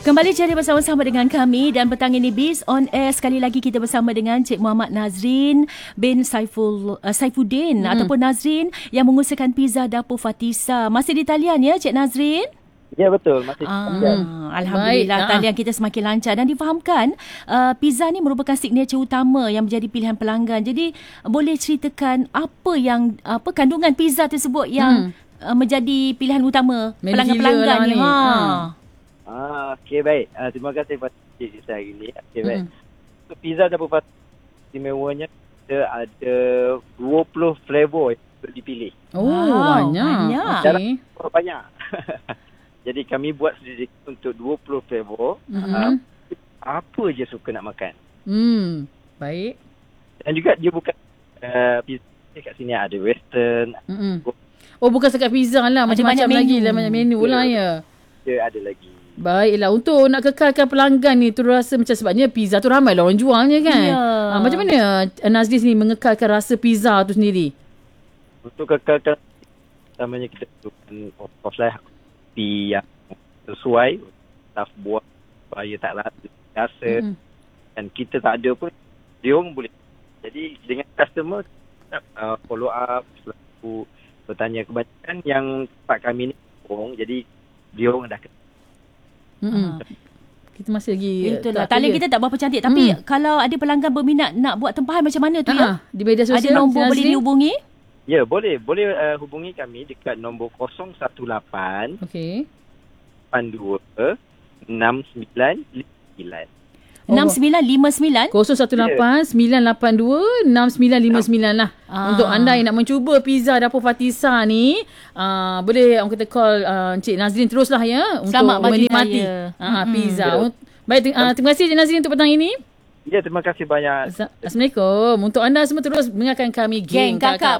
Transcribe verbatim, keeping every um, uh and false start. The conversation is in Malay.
Kembali jadi bersama-sama dengan kami dan petang ini Biz on Air. Sekali lagi kita bersama dengan Cik Muhammad Nazrin bin Saiful, uh, Saifuddin hmm. ataupun Nazrin yang mengusahakan pizza Dapur Fatisa. Masih di talian ya Cik Nazrin? Ya betul, masih ah, talian. Alhamdulillah Baik. talian kita semakin lancar dan difahamkan uh, pizza ni merupakan signature utama yang menjadi pilihan pelanggan. Jadi boleh ceritakan apa yang apa kandungan pizza tersebut yang hmm. uh, menjadi pilihan utama pelanggan-pelanggan ni. Ha. Ah, okey baik. Uh, terima kasih pada saya hari ini. Okey baik. Mm. So, pizza Dapur Fatisa istimewanya kita ada dua puluh flavor yang boleh dipilih. Oh, wow, banyak. Banyak. Okay. banyak. Jadi kami buat sendiri untuk dua puluh flavor. Mm-hmm. Uh, apa je suka nak makan. Hmm, baik. Dan juga dia bukan uh, pizza kat sini ada western. Mm-hmm. Oh, bukan sekat pizza lah, macam-macam lagi lah, banyak menu lah ya. Dia ada lagi. Baiklah, untuk nak kekalkan pelanggan ni tu rasa macam sebabnya pizza tu ramai lah orang jualnya kan. Ya. Ha, macam mana Nazrin ni mengekalkan rasa pizza tu sendiri? Untuk kekalkan, pertamanya kita perlukan of course lah kopi yang sesuai, staff buat supaya tak rasa mm. dan kita tak ada pun dia orang boleh. Jadi dengan customer uh, follow up, selalu bertanya kebanyakan yang tempat kami ni orang, jadi dia orang dah kenal. Hmm. Kita masih lagi itulah talian kita tak berapa cantik tapi hmm. kalau ada pelanggan berminat nak buat tempahan macam mana tu uh-huh. ya di media sosial ada nombor boleh dihubungi ya boleh boleh uh, hubungi kami dekat nombor kosong satu lapan okey lapan dua enam sembilan lima sembilan enam sembilan lima sembilan kosong satu lapan sembilan lapan dua enam sembilan lima sembilan lah. Ah. Untuk anda yang nak mencuba pizza Dapur Fatisa ni, uh, boleh orang kata call uh, Encik Nazrin teruslah ya untuk menikmati uh, pizza. Hmm. Baik, uh, terima kasih Encik Nazrin untuk petang ini. Ya, terima kasih banyak. Assalamualaikum. Untuk anda semua terus mendengarkan kami Geng Kakak.